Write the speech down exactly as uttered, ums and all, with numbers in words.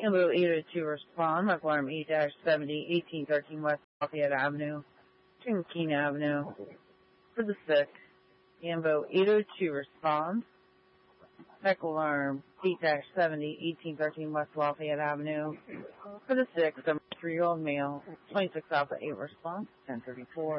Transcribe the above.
Ambo eight oh two respond, Mark Alarm eight seventy, eighteen thirteen West Lafayette Avenue, King Avenue. For the six, Ambo eight oh two respond, Mark Alarm eight seventy, eighteen thirteen West Lafayette Avenue. For the six, a three-year-old male, twenty-six Alpha eight response, ten thirty-four.